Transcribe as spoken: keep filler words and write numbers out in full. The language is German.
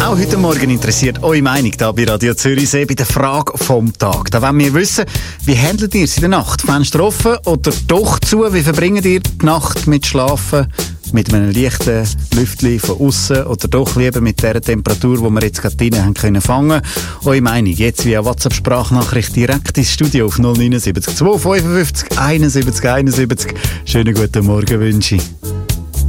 Auch heute Morgen interessiert eure Meinung hier bei Radio Zürichsee bei der Frage vom Tag. Da wollen wir wissen, wie handelt ihr es in der Nacht? Fenster offen oder doch zu? Wie verbringt ihr die Nacht mit Schlafen? Mit einem leichten Lüftchen von außen oder doch lieber mit der Temperatur, die wir jetzt gerade drinnen haben können fangen? Eure Meinung jetzt via WhatsApp-Sprachnachricht direkt ins Studio auf null neun sieben zwei fünfundfünfzig einundsiebzig einundsiebzig. Schönen guten Morgen wünsche ich.